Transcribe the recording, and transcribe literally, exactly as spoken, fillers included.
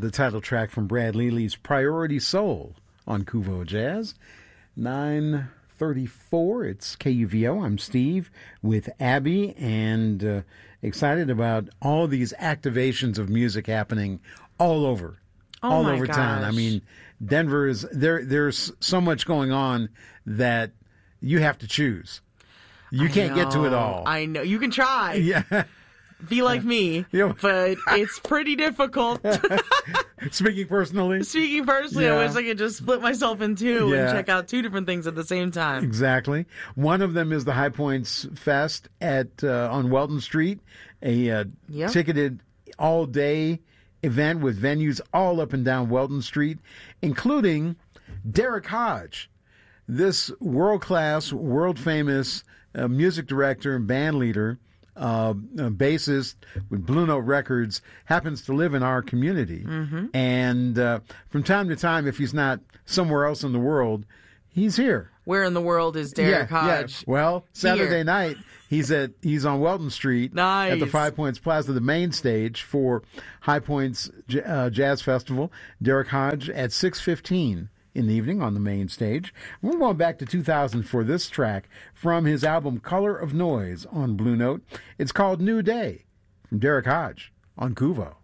the title track from Brad Lely's Priority Soul on Kuvo Jazz. nine thirty-four, it's K U V O. I'm Steve with Abby, and uh, excited about all these activations of music happening all over, oh all my over gosh. town. I mean, Denver is there. There's so much going on that you have to choose. You I can't know, get to it all. I know. You can try. Yeah. Be like me, Yeah. but it's pretty difficult. Speaking personally. Speaking personally, Yeah. I wish I could just split myself in two Yeah. and check out two different things at the same time. Exactly. One of them is the High Points Fest at uh, on Welton Street, a uh, Yep. ticketed all-day event with venues all up and down Welton Street, including Derek Hodge, this world-class, world-famous uh, music director and band leader, uh, uh, bassist with Blue Note Records, happens to live in our community. Mm-hmm. And uh, from time to time, if he's not somewhere else in the world, he's here. Where in the world is Derek yeah, Hodge? Yeah. Well, Saturday Here. night he's at he's on Welton Street Nice. at the Five Points Plaza, the main stage for High Points J- uh, Jazz Festival. Derek Hodge at six fifteen in the evening on the main stage. We're going back to two thousand for this track from his album Color of Noise on Blue Note. It's called New Day from Derek Hodge on Kuvo.